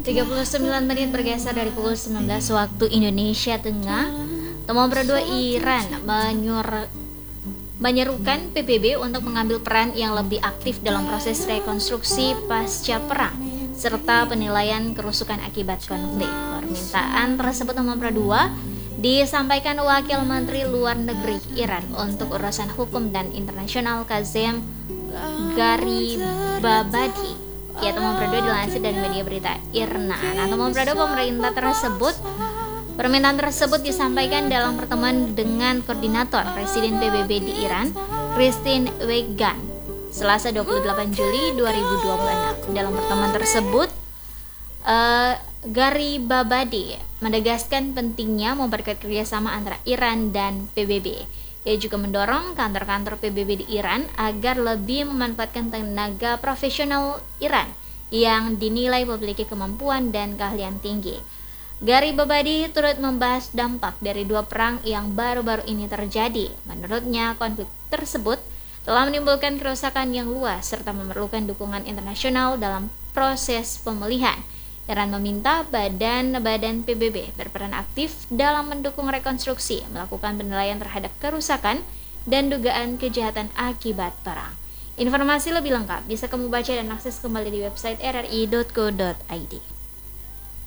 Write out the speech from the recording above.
39 menit bergeser dari pukul 19 waktu Indonesia Tengah. Temuan berdua Iran menyerukan PBB untuk mengambil peran yang lebih aktif dalam proses rekonstruksi pasca perang serta penilaian kerusakan akibat konflik. Permintaan tersebut nomor berdua disampaikan Wakil Menteri Luar Negeri Iran untuk urusan hukum dan internasional Kazem Garibabadi. Ya, temuan berdua dilansir dari media berita IRNA. Nah, temuan berdua permintaan tersebut disampaikan dalam pertemuan dengan koordinator Presiden PBB di Iran, Christine Wegan, Selasa 28 Juli 2026. Dalam pertemuan tersebut, Garibabadi menegaskan pentingnya memperkuat kerjasama antara Iran dan PBB. Ia juga mendorong kantor-kantor PBB di Iran agar lebih memanfaatkan tenaga profesional Iran yang dinilai memiliki kemampuan dan keahlian tinggi. Garibabadi turut membahas dampak dari dua perang yang baru-baru ini terjadi. Menurutnya, konflik tersebut telah menimbulkan kerusakan yang luas serta memerlukan dukungan internasional dalam proses pemulihan. Iran meminta badan-badan PBB berperan aktif dalam mendukung rekonstruksi, melakukan penilaian terhadap kerusakan dan dugaan kejahatan akibat perang. Informasi lebih lengkap bisa kamu baca dan akses kembali di website rri.co.id.